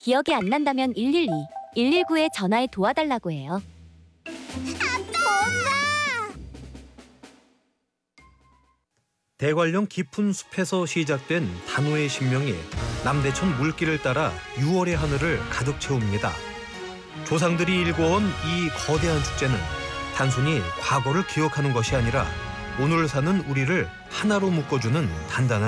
기억이 안 난다면 112, 119에 전화해 도와달라고 해요. 대관령 깊은 숲에서 시작된 단호의 신명이 남대천 물길을 따라 6월의 하늘을 가득 채웁니다. 조상들이 일궈온 이 거대한 축제는 단순히 과거를 기억하는 것이 아니라 오늘 사는 우리를 하나로 묶어주는 단단한